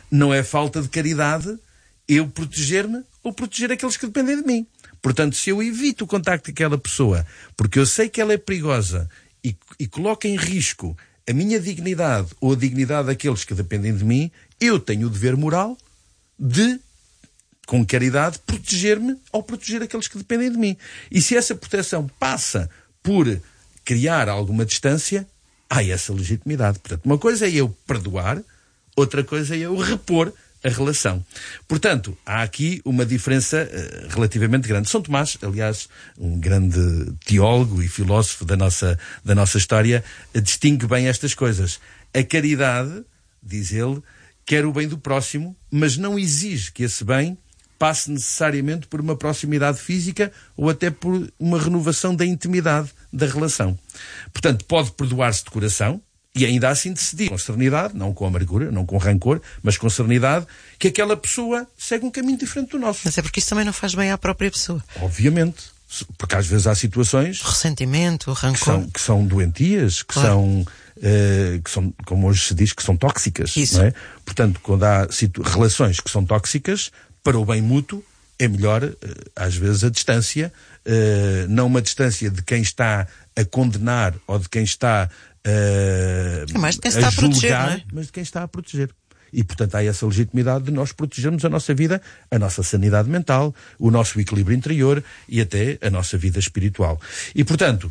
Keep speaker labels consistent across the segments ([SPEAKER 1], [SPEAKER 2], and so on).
[SPEAKER 1] não é falta de caridade eu proteger-me ou proteger aqueles que dependem de mim. Portanto, se eu evito o contacto com aquela pessoa porque eu sei que ela é perigosa e coloca em risco a minha dignidade ou a dignidade daqueles que dependem de mim, eu tenho o dever moral de, com caridade, proteger-me ou proteger aqueles que dependem de mim. E se essa proteção passa por criar alguma distância, há essa legitimidade. Portanto, uma coisa é eu perdoar, outra coisa é eu repor a relação. Portanto, há aqui uma diferença relativamente grande. São Tomás, aliás, um grande teólogo e filósofo da nossa história, distingue bem estas coisas. A caridade, diz ele, quer o bem do próximo, mas não exige que esse bem passe necessariamente por uma proximidade física ou até por uma renovação da intimidade da relação. Portanto, pode perdoar-se de coração, e ainda assim decidir com serenidade, não com amargura, não com rancor, mas com serenidade, que aquela pessoa segue um caminho diferente do nosso.
[SPEAKER 2] Mas é porque isso também não faz bem à própria pessoa.
[SPEAKER 1] Obviamente. Porque às vezes há situações...
[SPEAKER 2] Ressentimento, rancor...
[SPEAKER 1] Que são doentias, que são, como hoje se diz, que são tóxicas.
[SPEAKER 2] Isso.
[SPEAKER 1] Não é? Portanto, quando há relações que são tóxicas, para o bem mútuo, é melhor, às vezes, a distância, não uma distância de quem está a condenar ou de quem está
[SPEAKER 2] é mais de quem está a proteger, não é?
[SPEAKER 1] Mas de quem está a proteger. E, portanto, há essa legitimidade de nós protegermos a nossa vida, a nossa sanidade mental, o nosso equilíbrio interior e até a nossa vida espiritual. E, portanto,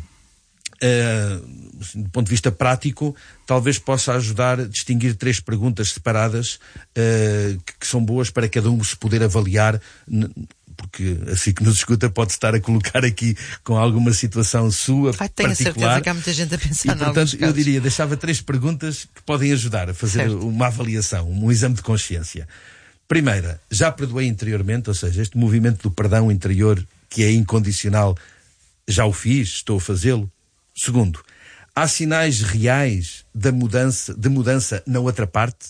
[SPEAKER 1] do ponto de vista prático, talvez possa ajudar a distinguir 3 perguntas separadas que são boas para cada um se poder avaliar, porque assim que nos escuta pode estar a colocar aqui com alguma situação sua
[SPEAKER 2] tenho
[SPEAKER 1] particular.
[SPEAKER 2] A certeza que há muita gente a pensar.
[SPEAKER 1] E, portanto, eu diria, deixava 3 perguntas que podem ajudar a fazer uma avaliação, um exame de consciência. Primeira, já perdoei interiormente, ou seja, este movimento do perdão interior que é incondicional, já o fiz, estou a fazê-lo. Segundo, há sinais reais de mudança na outra parte?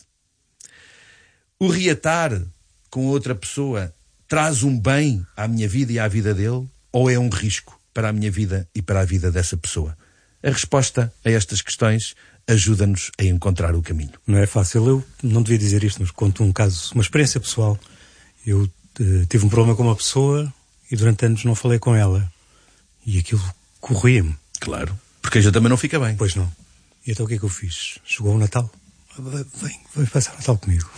[SPEAKER 1] O reatar com outra pessoa traz um bem à minha vida e à vida dele? Ou é um risco para a minha vida e para a vida dessa pessoa? A resposta a estas questões ajuda-nos a encontrar o caminho.
[SPEAKER 3] Não é fácil. Eu não devia dizer isto, mas conto um caso, uma experiência pessoal. Eu tive um problema com uma pessoa e durante anos não falei com ela. E aquilo corria-me.
[SPEAKER 1] Claro, porque a gente também não fica bem.
[SPEAKER 3] Pois não. E então o que é que eu fiz? Chegou o Natal. Vem passar o Natal comigo.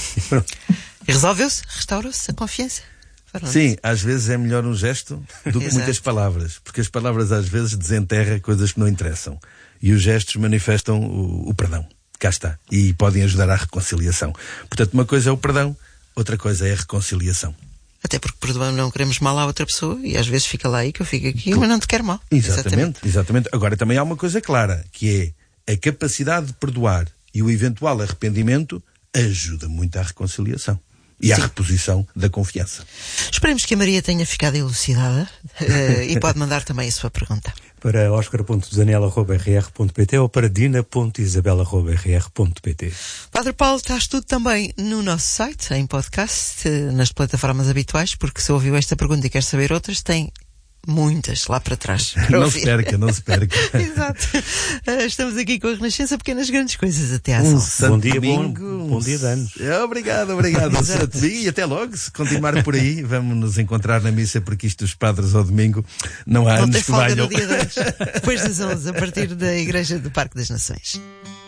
[SPEAKER 2] E resolveu-se? Restaurou-se a confiança?
[SPEAKER 1] Sim, às vezes é melhor um gesto do que muitas palavras. Porque as palavras às vezes desenterram coisas que não interessam. E os gestos manifestam o perdão. Cá está. E podem ajudar à reconciliação. Portanto, uma coisa é o perdão, outra coisa é a reconciliação.
[SPEAKER 2] Até porque perdoamos, não queremos mal à outra pessoa e às vezes fica lá aí que eu fico aqui, mas não te quero mal.
[SPEAKER 1] Exatamente. Agora também há uma coisa clara, que é a capacidade de perdoar e o eventual arrependimento ajuda muito à reconciliação e à reposição da confiança.
[SPEAKER 2] Esperemos que a Maria tenha ficado elucidada e pode mandar também a sua pergunta.
[SPEAKER 3] Para oscar.daniel@rr.pt ou para dina.isabel@rr.pt.
[SPEAKER 2] Padre Paulo, estás tudo também no nosso site, em podcast, nas plataformas habituais, porque se ouviu esta pergunta e quer saber outras, tem muitas lá para trás.
[SPEAKER 1] Não se perca.
[SPEAKER 2] Exato. Estamos aqui com a Renascença, pequenas grandes coisas até à
[SPEAKER 3] Bom dia, bom dia de anos.
[SPEAKER 1] Obrigado. E até logo, se continuar por aí, vamos nos encontrar na missa, porque isto dos padres ao domingo não há anos que valham.
[SPEAKER 2] Não tem folga no dia de hoje. Depois das 11, a partir da Igreja do Parque das Nações.